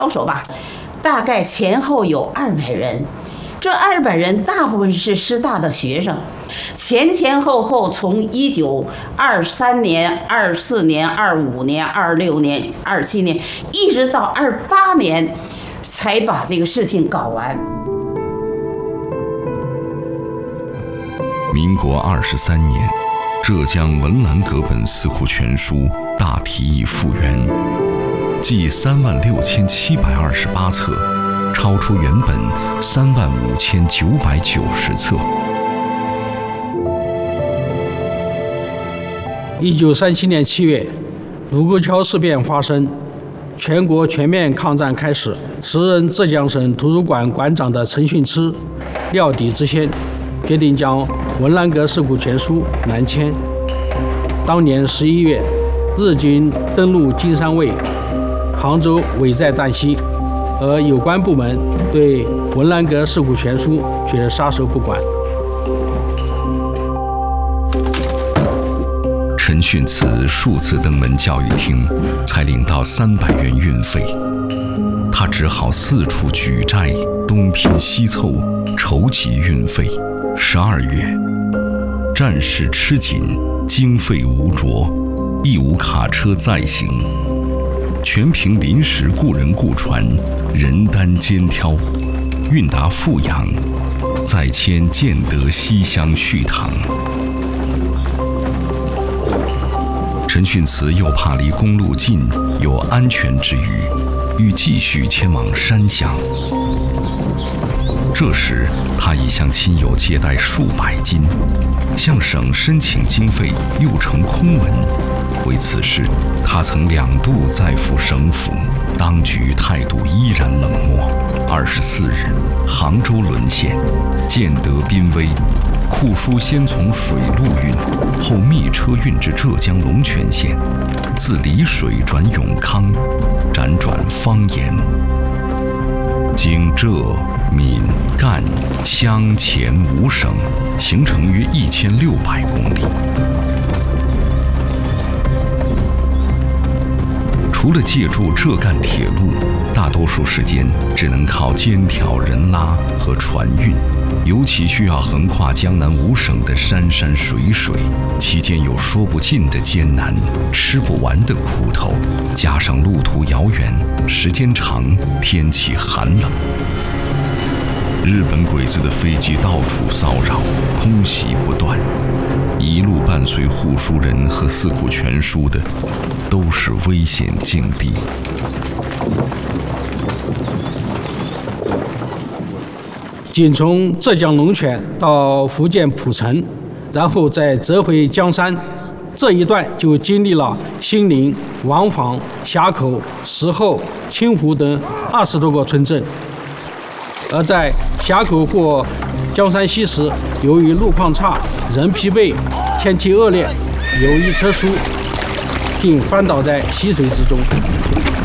高手吧，大概前后有200人。这200人大部分是师大的学生，前后从1923年、24年、25年、26年、27年，一直到28年，才把这个事情搞完。 民国23年，浙江文澜阁本四库全书大题已复原，计36728册，超出原本35990册。 1937年7月，卢沟桥事变发生，全国全面抗战开始。时任浙江省图书馆馆长的陈训之料敌之先，决定将文澜阁四库全书南迁。当年11月，日军登陆金山卫，杭州危在旦夕，而有关部门对文澜阁四库全书却撒手不管。 陈训慈数次登门教育厅，才领到300元运费，他只好四处举债，东拼西凑，筹集运费。12月，战事吃紧，经费无着，亦无卡车载行，全凭临时雇人雇船，人单肩挑，运达富阳，再迁建德西乡续堂。陈训慈又怕离公路近有安全之虞，欲继续前往山乡。这时他已向亲友借贷数百金，向省申请经费又成空文。为此事，他曾2度再赴省府，当局态度依然冷漠。24日，杭州沦陷，建德濒危。库书先从水路运，后密车运至浙江龙泉县，自丽水转永康，辗转方言，经浙、闽、赣、湘、黔5省，行程约1600公里。除了借助浙赣铁路，大多数时间只能靠肩挑、人拉和船运，尤其需要横跨江南5省的山山水水，期间有说不尽的艰难，吃不完的苦头，加上路途遥远，时间长，天气寒冷，日本鬼子的飞机到处骚扰，空袭不断，一路伴随护书人和四库全书的都是危险境地。 仅从浙江龙泉到福建浦城，然后再折回江山，这一段就经历了兴宁、王坊、峡口、石后、清湖等20多个村镇。而在峡口过江山西时，由于路况差、人疲惫、天气恶劣，有一车书竟翻倒在溪水之中。